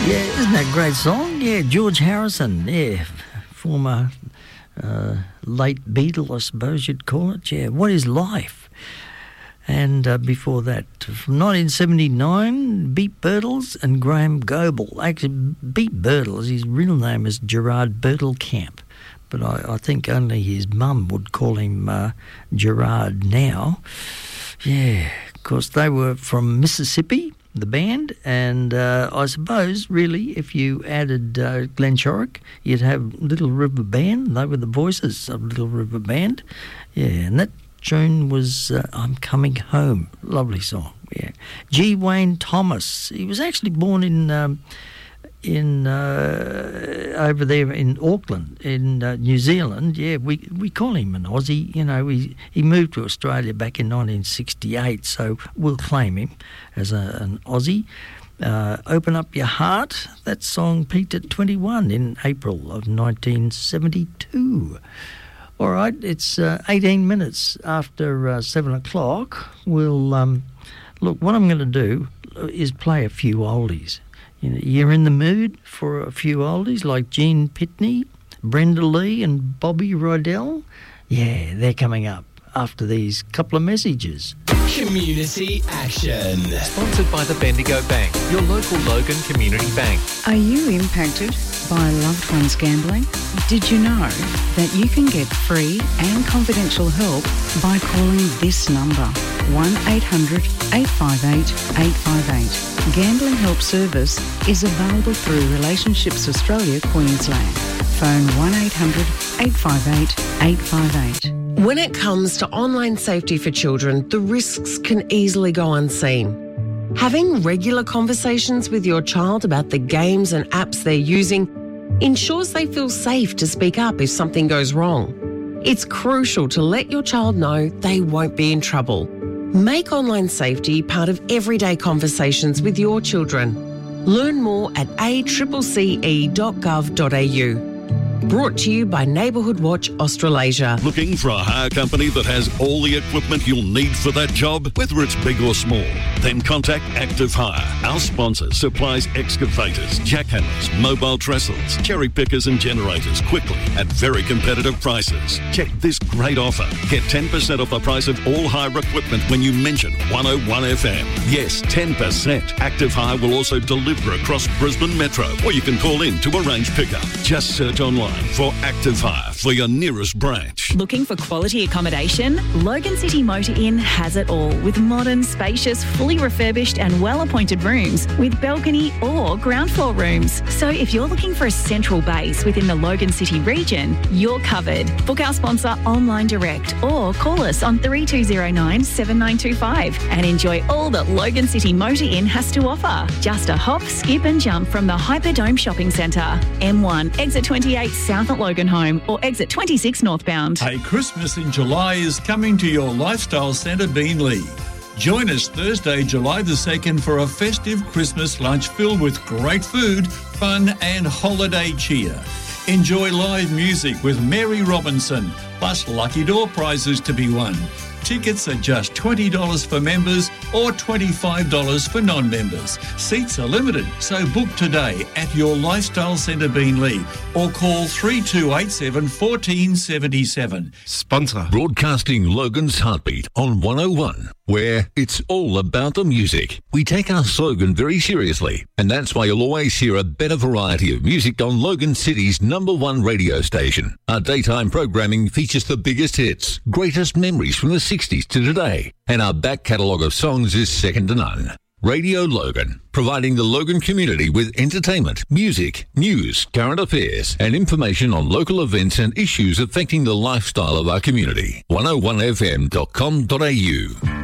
Yeah, isn't that a great song? Yeah, George Harrison, yeah, former late Beatle, I suppose you'd call it. Yeah, What Is Life? And before that, from 1979, Beat Birtles and Graham Goble. Actually, Beat Birtles, his real name is Gerard Bertelkamp, but I think only his mum would call him Gerard now. Yeah, of course, they were from Mississippi, the band, and I suppose, really, if you added Glenn Shorrock, you'd have Little River Band. They were the voices of Little River Band. Yeah, and that tune was I'm Coming Home. Lovely song, yeah. G. Wayne Thomas. He was actually born in over there in Auckland, in New Zealand. Yeah, we call him an Aussie. You know, he moved to Australia back in 1968, so we'll claim him as an Aussie. Open Up Your Heart. That song peaked at 21 in April of 1972. All right, it's 18 minutes after 7 o'clock. We'll look, what I'm going to do is play a few oldies. You know, you're in the mood for a few oldies like Gene Pitney, Brenda Lee and Bobby Rydell? Yeah, they're coming up after these couple of messages. Community Action. Sponsored by the Bendigo Bank, your local Logan Community Bank. Are you impacted by loved ones gambling? Did you know that you can get free and confidential help by calling this number, 1-800-858-858. Gambling Help Service is available through Relationships Australia, Queensland. Phone 1-800-858-858. When it comes to online safety for children, the risks can easily go unseen. Having regular conversations with your child about the games and apps they're using ensures they feel safe to speak up if something goes wrong. It's crucial to let your child know they won't be in trouble. Make online safety part of everyday conversations with your children. Learn more at accce.gov.au. Brought to you by Neighbourhood Watch Australasia. Looking for a hire company that has all the equipment you'll need for that job, whether it's big or small? Then contact Active Hire. Our sponsor supplies excavators, jackhammers, mobile trestles, cherry pickers and generators quickly at very competitive prices. Check this great offer. Get 10% off the price of all hire equipment when you mention 101 FM. Yes, 10%. Active Hire will also deliver across Brisbane Metro, or you can call in to arrange pickup. Just search online for Active Hire for your nearest branch. Looking for quality accommodation? Logan City Motor Inn has it all, with modern, spacious, fully refurbished and well-appointed rooms with balcony or ground floor rooms. So if you're looking for a central base within the Logan City region, you're covered. Book our sponsor online direct or call us on 3209 7925 and enjoy all that Logan City Motor Inn has to offer. Just a hop, skip and jump from the Hyperdome Shopping Centre. M1, exit 28 south at Logan Home, or exit 26 northbound. Hey, Christmas in July is coming to your Lifestyle Centre Beenleigh. Join us Thursday, July the 2nd for a festive Christmas lunch filled with great food, fun and holiday cheer. Enjoy live music with Mary Robinson, plus lucky door prizes to be won. Tickets are just $20 for members or $25 for non-members. Seats are limited, so book today at your Lifestyle Centre Beenleigh or call 3287 1477. Sponsor. Broadcasting Logan's Heartbeat on 101, where it's all about the music. We take our slogan very seriously, and that's why you'll always hear a better variety of music on Logan City's #1 radio station. Our daytime programming features the biggest hits, greatest memories from the 60s to today, and our back catalogue of songs is second to none. Radio Logan, providing the Logan community with entertainment, music, news, current affairs, and information on local events and issues affecting the lifestyle of our community. 101fm.com.au.